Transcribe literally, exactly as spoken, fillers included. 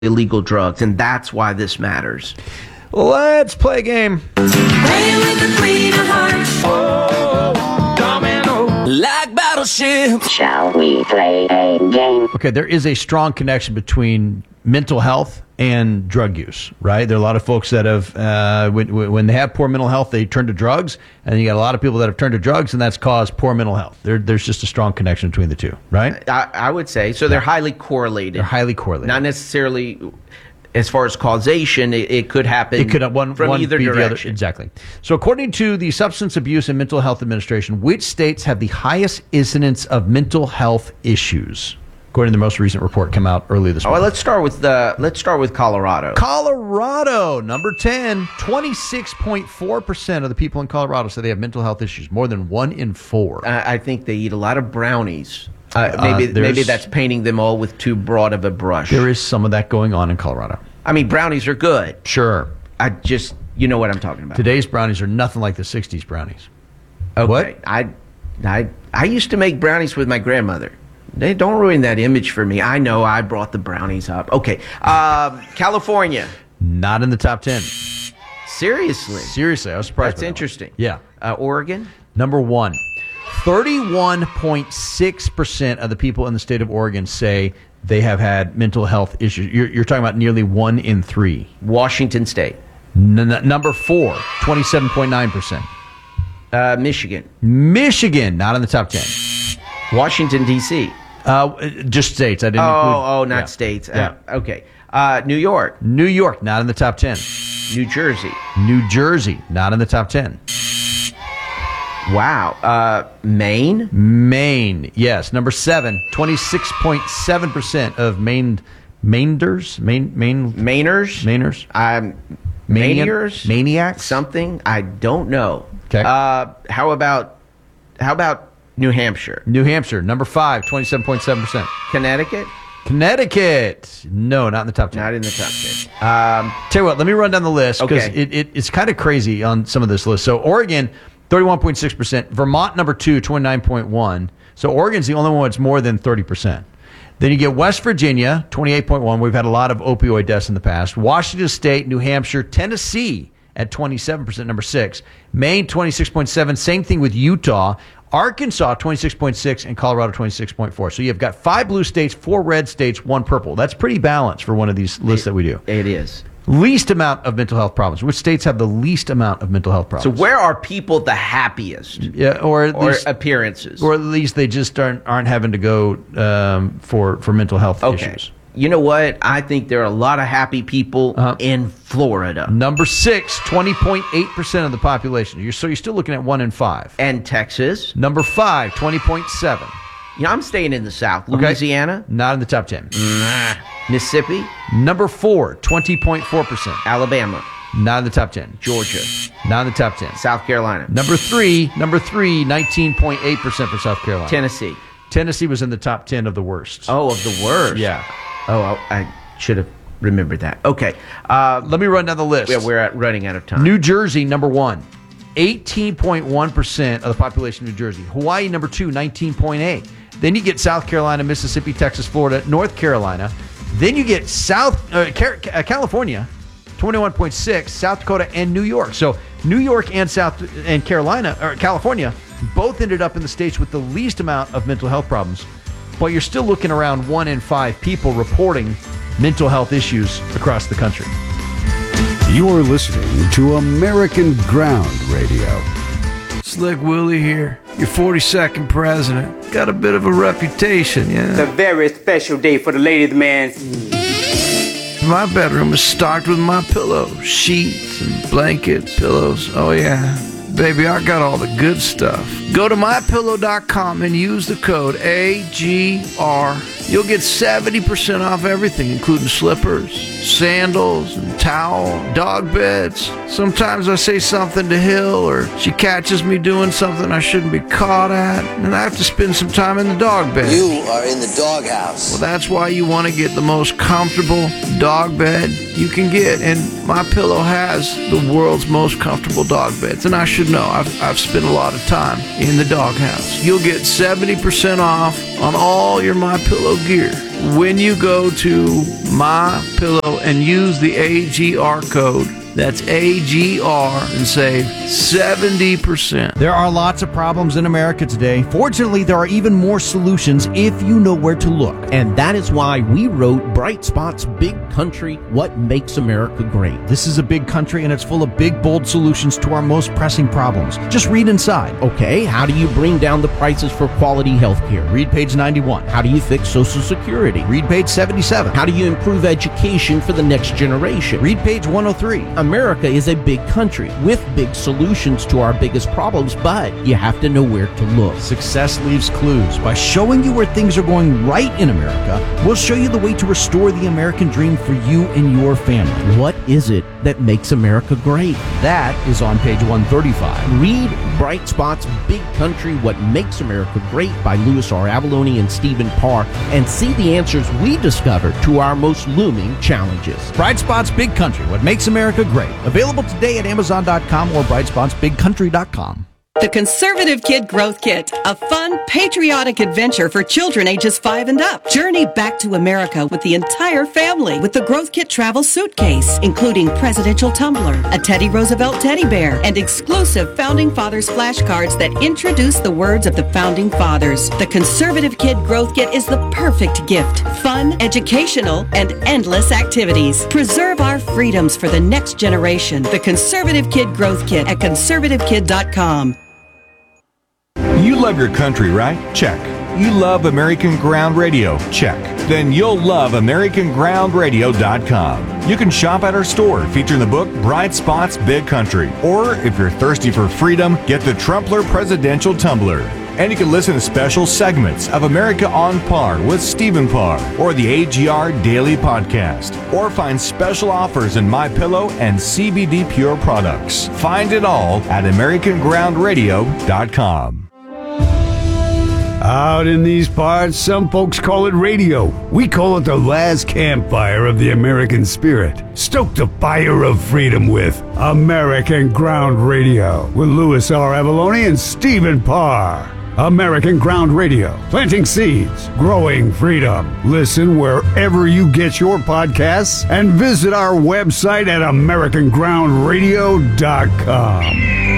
illegal drugs, and that's why this matters. Let's play a game. Play with the Queen of Hearts. Oh, domino. Like battleship. Shall we play a game? Okay, there is a strong connection between mental health and drug use, right? There are a lot of folks that have, uh, when, when they have poor mental health, they turn to drugs, and you got a lot of people that have turned to drugs, and that's caused poor mental health. There, there's just a strong connection between the two, right? I, I would say so. They're highly correlated. They're highly correlated. Not necessarily as far as causation. It, it could happen. It could have one from one either be the other. direction. Exactly. So, according to the Substance Abuse and Mental Health Administration, which states have the highest incidence of mental health issues? According to the most recent report come out earlier this Oh, month. well, let's start with the. Let's start with Colorado. Colorado, number ten, twenty-six point four percent of the people in Colorado say they have mental health issues, more than one in four. Uh, I think they eat a lot of brownies. Uh, maybe Uh, there's- maybe that's painting them all with too broad of a brush. There is some of that going on in Colorado. I mean, brownies are good. Sure. I just, you know what I'm talking about. Today's brownies are nothing like the sixties brownies. Okay. What? I, I, I used to make brownies with my grandmother. They don't ruin that image for me. I know I brought the brownies up. Okay. Um, California. Not in the top ten. Seriously. Seriously, I was surprised. That's by that one. interesting. Yeah. Uh, Oregon. Number one, thirty-one point six percent of the people in the state of Oregon say they have had mental health issues. You're, you're talking about nearly one in three. Washington State. N- n- number four, twenty-seven point nine percent. Uh, Michigan. Michigan, not in the top ten. Washington, D C. Uh, just states. I didn't Oh, include. oh, not yeah. states. Yeah. Uh, okay. Uh, New York. New York, not in the top ten. New Jersey. New Jersey, not in the top ten. Wow. Uh, Maine. Maine, yes. Number seven, twenty-six point seven percent of Maine, Mainers, Maine, Maine, Mainers. Mainers, Um, Maniac- Maniers. Maniacs. Something. I don't know. Okay. Uh, how about, how about New Hampshire? New Hampshire, number five, twenty-seven point seven percent. Connecticut. Connecticut, no, not in the top ten. Not in the top ten. Um, Tell you what, let me run down the list because Okay. it, it, it's kind of crazy on some of this list. So Oregon, thirty-one point six percent. Vermont, number two, twenty-nine point one. So Oregon's the only one that's more than thirty percent. Then you get West Virginia, twenty-eight point one. We've had a lot of opioid deaths in the past. Washington State, New Hampshire, Tennessee at twenty-seven percent, number six. Maine, twenty-six point seven. Same thing with Utah. Arkansas, twenty-six point six, and Colorado, twenty-six point four. So you've got five blue states, four red states, one purple. That's pretty balanced for one of these lists that we do. it is. Least amount of mental health problems. Which states have the least amount of mental health So problems? where are people the happiest? Yeah, or at Or least, appearances? or at least they just aren't aren't having to go um, for for mental health Okay. issues. You know what? I think there are a lot of happy people Uh-huh. in Florida Number six, twenty point eight percent of the population. You're, so you're still looking at one in five. and Texas. Number five, twenty point seven. You know, I'm staying in the South. Okay. Louisiana, Not in the top ten. Mississippi, Number four, twenty point four percent. Alabama, Not in the top ten. Georgia, Not in the top ten. South Carolina, Number three, number three, nineteen point eight percent for South Carolina. Tennessee. Tennessee was in the top ten of the worst. Oh, of the worst. Yeah. Oh, I, I should have remembered that. Okay. Uh, Let me run down the list. yeah, we're at, running out of time. New Jersey, number one, eighteen point one percent of the population of New Jersey. Hawaii, number two, nineteen point eight. Then you get South Carolina, Mississippi, Texas, Florida, North Carolina. Then you get South uh, Car- uh, California, twenty-one point six, South Dakota, and New York. So New York and South and Carolina or California both ended up in the states with the least amount of mental health problems. But you're still looking around one in five people reporting mental health issues across the country. You're listening to American Ground Radio. Slick Willie here, your forty-second president. Got a bit of a reputation, It's yeah? a very special day for the ladies, man. My bedroom is stocked with my pillows, sheets, and blanket pillows. Oh, yeah. Baby, I got all the good stuff. Go to my pillow dot com and use the code A G R. You'll get seventy percent off everything, including slippers, sandals, and towel, dog beds. Sometimes I say something to Hill, or she catches me doing something I shouldn't be caught at, and I have to spend some time in the dog bed. You are in the doghouse. Well, that's why you want to get the most comfortable dog bed you can get. And My Pillow has the world's most comfortable dog beds. And I should know, I've, I've spent a lot of time in the doghouse. You'll get seventy percent off on all your My Pillow gear when you go to MyPillow and use the A G R code. That's A G R and save seventy percent. There are lots of problems in America today. Fortunately, there are even more solutions if you know where to look. And that is why we wrote Bright Spot's Big Country, What Makes America Great. This is a big country, and it's full of big, bold solutions to our most pressing problems. Just read inside. Okay, how do you bring down the prices for quality health care? Read page ninety-one. How do you fix Social Security? Read page seventy-seven. How do you improve education for the next generation? Read page one oh three. America is a big country with big solutions to our biggest problems, but you have to know where to look. Success leaves clues. By showing you where things are going right in America, we'll show you the way to restore the American dream for you and your family. What is it that makes America great? That is on page one thirty-five. Read Bright Spot's Big Country, What Makes America Great by Louis R. Avalone and Stephen Parr, and see the answers we discovered to our most looming challenges. Bright Spot's Big Country, What Makes America Great. Available today at Amazon dot com or bright spots big country dot com. The Conservative Kid Growth Kit, a fun, patriotic adventure for children ages five and up. Journey back to America with the entire family with the Growth Kit travel suitcase, including presidential tumbler, a Teddy Roosevelt teddy bear, and exclusive Founding Fathers flashcards that introduce the words of the Founding Fathers. The Conservative Kid Growth Kit is the perfect gift. Fun, educational, and endless activities. Preserve our freedoms for the next generation. The Conservative Kid Growth Kit at conservative kid dot com. You love your country, right? Check. You love American Ground Radio? Check. Then you'll love American Ground Radio dot com. You can shop at our store featuring the book Bright Spot's Big Country. Or if you're thirsty for freedom, get the Trumpler Presidential Tumbler. And you can listen to special segments of America on Par with Stephen Parr or the A G R Daily Podcast. Or find special offers in MyPillow and C B D Pure products. Find it all at American Ground Radio dot com. Out in these parts, some folks call it radio. We call it the last campfire of the American spirit. Stoke the fire of freedom with American Ground Radio with Louis R. Avalone and Stephen Parr. American Ground Radio, planting seeds, growing freedom. Listen wherever you get your podcasts and visit our website at American Ground Radio dot com.